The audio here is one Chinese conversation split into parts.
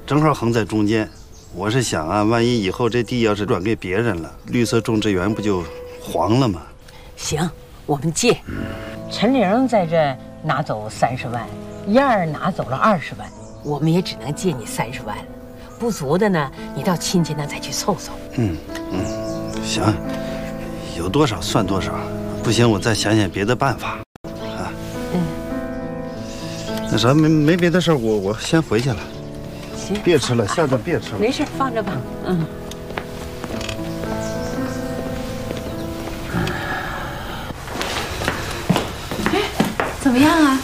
正好横在中间。我是想啊，万一以后这地要是转给别人了，绿色种植园不就黄了吗？ 行，我们借。陈玲在这拿走30万，燕儿拿走了20万，我们也只能借你30万了。不足的呢，你到亲戚那再去凑凑。 行，有多少算多少，不行我再想想别的办法。啊，那啥，没别的事儿，我先回去了。 行， 别吃了，下顿别吃了。 没事，放着吧。 怎么样啊？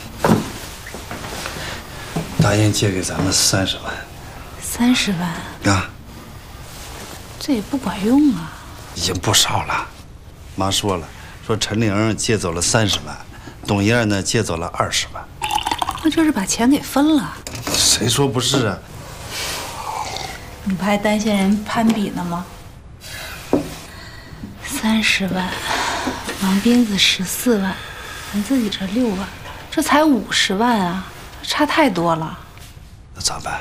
答应借给咱们30万。 30万啊， 这也不管用啊。 已经不少了。妈说了，说陈玲借走了30万，董燕呢借走了20万。 那这是把钱给分了。 谁说不是啊？ 你不还担心人攀比呢吗？30万，王斌子14万，咱自己这6万，这才50万啊，差太多了。 那咋办？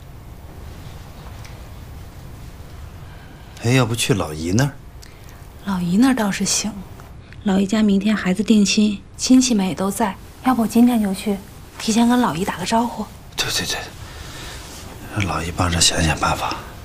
哎，要不去老姨那儿？ 老姨那儿倒是行，老姨家明天孩子定亲，亲戚们也都在，要不我今天就去，提前跟老姨打个招呼。 对，让老姨帮着想想办法。